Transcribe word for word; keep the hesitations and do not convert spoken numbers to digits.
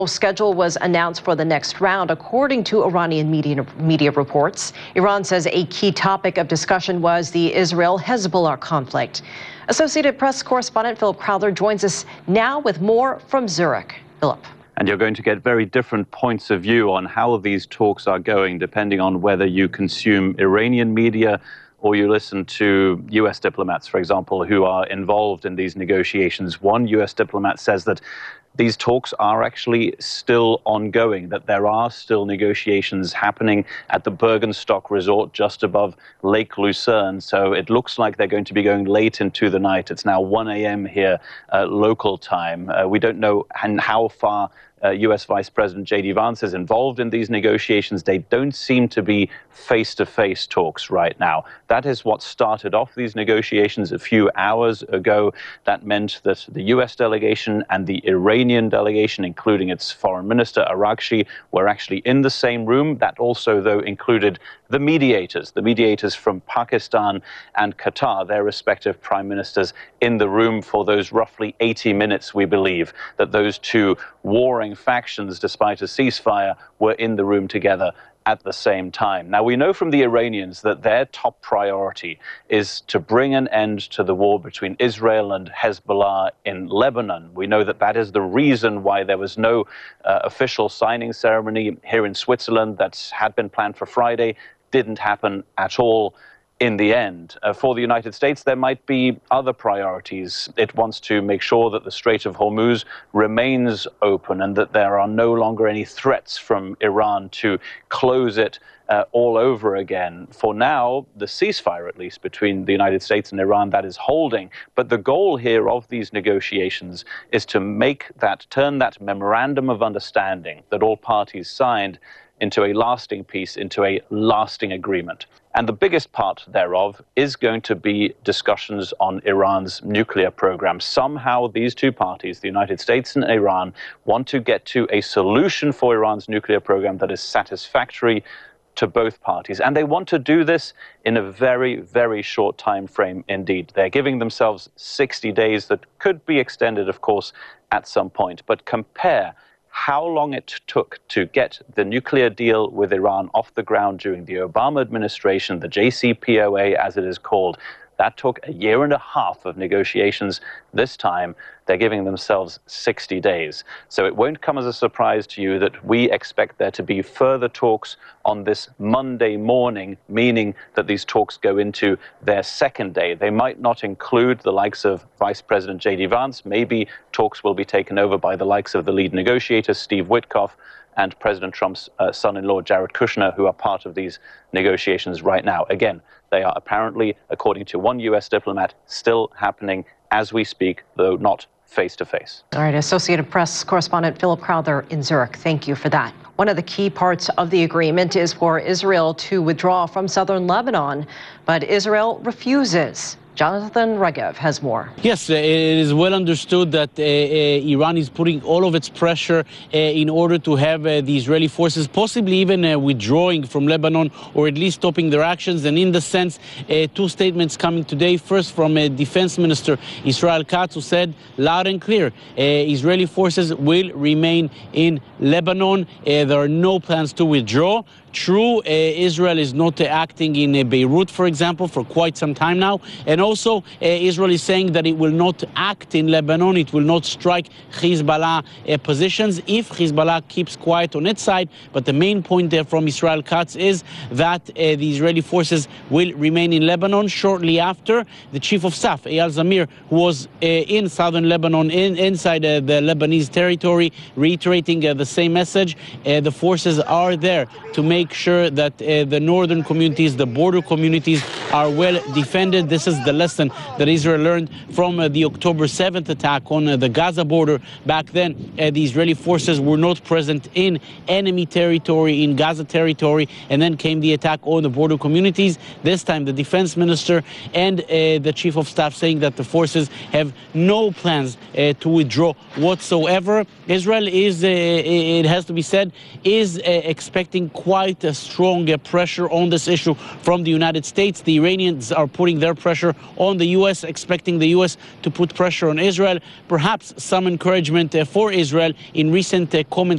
Schedule was announced for the next round, according to Iranian media, media reports. Iran says a key topic of discussion was the Israel-Hezbollah conflict. Associated Press correspondent Philip Crowther joins us now with more from Zurich. Philip. And you're going to get very different points of view on how these talks are going, depending on whether you consume Iranian media or you listen to U S diplomats, for example, who are involved in these negotiations. One U S diplomat says that these talks are actually still ongoing, that there are still negotiations happening at the Bergenstock Resort just above Lake Lucerne. So it looks like they're going to be going late into the night. It's now one a m here, uh, local time. Uh, we don't know how far Uh, U S Vice President J D Vance is involved in these negotiations. They don't seem to be face-to-face talks right now. That is what started off these negotiations a few hours ago. That meant that the U S delegation and the Iranian delegation, including its foreign minister, Araghchi, were actually in the same room. That also, though, included the mediators, the mediators from Pakistan and Qatar, their respective prime ministers, in the room for those roughly eighty minutes, we believe, that those two warring factions, despite a ceasefire, were in the room together at the same time. Now, we know from the Iranians that their top priority is to bring an end to the war between Israel and Hezbollah in Lebanon. We know that that is the reason why there was no uh, official signing ceremony here in Switzerland that had been planned for Friday. Didn't happen at all in the end. Uh, for the United States, there might be other priorities. It wants to make sure that the Strait of Hormuz remains open and that there are no longer any threats from Iran to close it uh, all over again. For now, the ceasefire, at least, between the United States and Iran, that is holding. But the goal here of these negotiations is to make that, turn that memorandum of understanding that all parties signed into a lasting peace, into a lasting agreement. And the biggest part thereof is going to be discussions on Iran's nuclear program. Somehow these two parties, the United States and Iran, want to get to a solution for Iran's nuclear program that is satisfactory to both parties. And they want to do this in a very, very short time frame indeed. They're giving themselves sixty days that could be extended, of course, at some point. But compare how long it took to get the nuclear deal with Iran off the ground during the Obama administration, the J C P O A as it is called. That took a year and a half of negotiations. This time, they're giving themselves sixty days. So it won't come as a surprise to you that we expect there to be further talks on this Monday morning, meaning that these talks go into their second day. They might not include the likes of Vice President J D Vance. Maybe talks will be taken over by the likes of the lead negotiator, Steve Witkoff, and President Trump's uh, son-in-law, Jared Kushner, who are part of these negotiations right now. Again, they are apparently, according to one U S diplomat, still happening as we speak, though not face-to-face. All right, Associated Press correspondent Philip Crowther in Zurich, thank you for that. One of the key parts of the agreement is for Israel to withdraw from southern Lebanon, but Israel refuses. Jonathan Regev has more. Yes, uh, it is well understood that uh, uh, Iran is putting all of its pressure uh, in order to have uh, the Israeli forces possibly even uh, withdrawing from Lebanon or at least stopping their actions. And in the sense, uh, two statements coming today. First, from uh, Defense Minister Israel Katz, who said loud and clear, uh, Israeli forces will remain in Lebanon. Uh, there are no plans to withdraw. True, uh, Israel is not uh, acting in uh, Beirut, for example, for quite some time now. And also, uh, Israel is saying that it will not act in Lebanon. It will not strike Hezbollah uh, positions if Hezbollah keeps quiet on its side. But the main point there from Israel Katz is that uh, the Israeli forces will remain in Lebanon. Shortly after, the chief of staff, Eyal Zamir, who was uh, in southern Lebanon, in, inside uh, the Lebanese territory, reiterating uh, the same message. Uh, the forces are there to make Make sure that uh, the northern communities, the border communities, are well defended. This is the lesson that Israel learned from uh, the October seventh attack on uh, the Gaza border. Back then, uh, the Israeli forces were not present in enemy territory, in Gaza territory, and then came the attack on the border communities. This time, the defense minister and uh, the chief of staff saying that the forces have no plans uh, to withdraw whatsoever. Israel is, uh, it has to be said, is uh, expecting quite a strong uh, pressure on this issue from the United States. The Iranians are putting their pressure on the U S, expecting the U S to put pressure on Israel. Perhaps some encouragement uh, for Israel in recent uh, comments